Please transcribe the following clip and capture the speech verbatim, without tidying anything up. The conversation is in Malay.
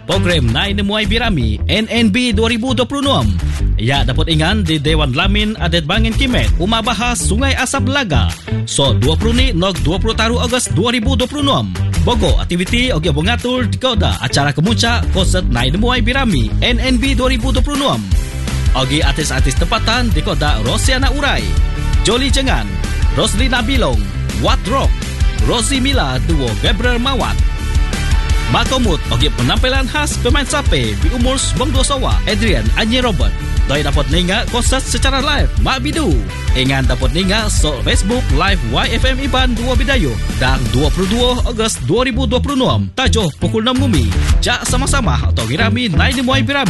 program Nai Nemuai Birami N N B dua ribu dua puluh enam. Ia dapat ingan di Dewan Lamin Adat Bangin Kimet Umah Bahas Sungai Asap Belaga. So dua puluh ni nog dua puluh taru Ogos dua ribu dua puluh enam. Bogo aktiviti ogi bongatur di koda acara kemuncak konsert Nai Nemuai Birami N N B dua ribu dua puluh enam. Ogi artis-artis tempatan di koda Rosiana Urai, Jolly Jengan, Roslina Bilong, Wat Rock, Rosie Mila duo Gabriel Mawat. Makomut ogi penampilan khas pemain sape di umur sembilan puluh dua sawa Adrian Anyi Robert. Doi dapat ninga konsert secara live Mak Bidu. Ingan dapat ninga so Facebook live Y F M Iban dua Bidayu dan dua puluh dua Ogos dua ribu dua puluh enam. Tajuh pukul enam Ngumi. Jak sama-sama atau Birami Nai Nemuai Birami.